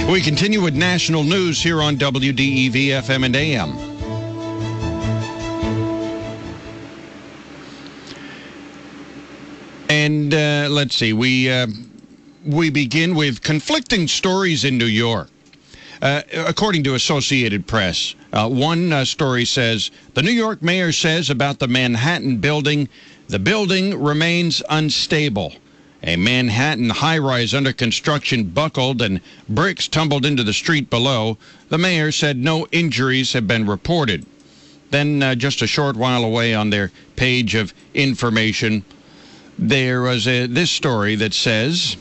We continue with national news here on WDEV FM and AM. And let's see, we begin with conflicting stories in New York. According to Associated Press, one story says, the New York mayor says about the Manhattan building, the building remains unstable. A Manhattan high-rise under construction buckled and bricks tumbled into the street below. The mayor said no injuries have been reported. Then, just a short while away on their page of information, there was this story that says,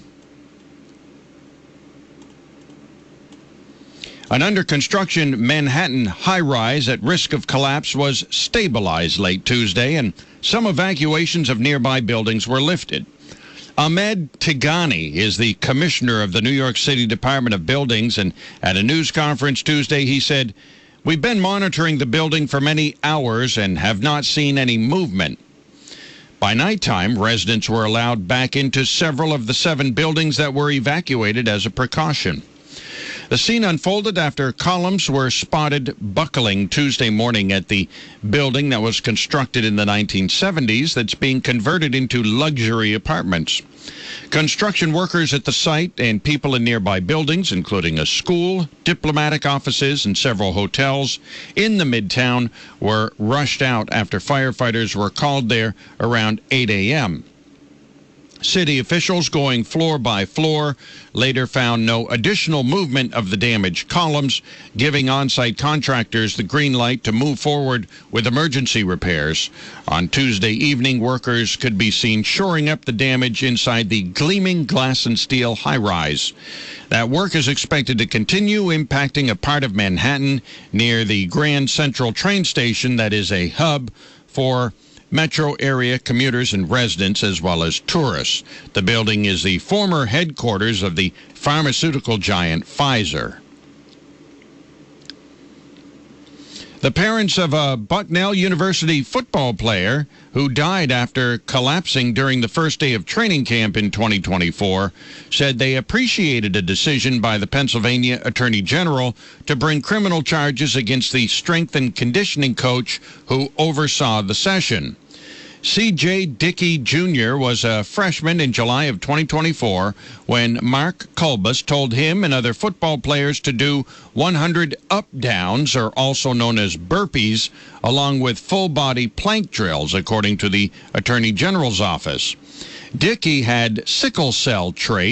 an under-construction Manhattan high-rise at risk of collapse was stabilized late Tuesday, and some evacuations of nearby buildings were lifted. Ahmed Tigani is the commissioner of the New York City Department of Buildings, and at a news conference Tuesday he said, we've been monitoring the building for many hours and have not seen any movement. By nighttime, residents were allowed back into several of the 7 buildings that were evacuated as a precaution. The scene unfolded after columns were spotted buckling Tuesday morning at the building that was constructed in the 1970s that's being converted into luxury apartments. Construction workers at the site and people in nearby buildings, including a school, diplomatic offices, and several hotels in the Midtown, were rushed out after firefighters were called there around 8 a.m. City officials going floor by floor later found no additional movement of the damaged columns, giving on-site contractors the green light to move forward with emergency repairs. On Tuesday evening, workers could be seen shoring up the damage inside the gleaming glass and steel high-rise. That work is expected to continue, impacting a part of Manhattan near the Grand Central train station that is a hub for metro area commuters and residents as well as tourists. The building is the former headquarters of the pharmaceutical giant Pfizer. The parents of a Bucknell University football player who died after collapsing during the first day of training camp in 2024 said they appreciated a decision by the Pennsylvania Attorney General to bring criminal charges against the strength and conditioning coach who oversaw the session. C.J. Dickey Jr. was a freshman in July of 2024 when Mark Kulbus told him and other football players to do 100 up-downs, or also known as burpees, along with full-body plank drills, according to the Attorney General's office. Dickey had sickle cell trait.